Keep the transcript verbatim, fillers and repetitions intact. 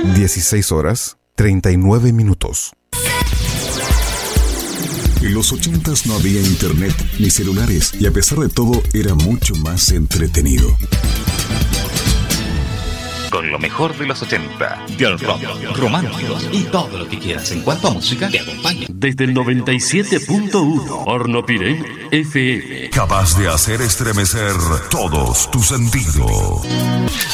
dieciséis horas, treinta y nueve minutos. En los ochentas no había internet ni celulares y a pesar de todo era mucho más entretenido. Con lo mejor de los ochenta, del rock, románticos y todo lo que quieras en cuanto a música te acompaña. Desde el noventa y siete punto uno, Hornopirén F M. Capaz de hacer estremecer todos tus sentidos.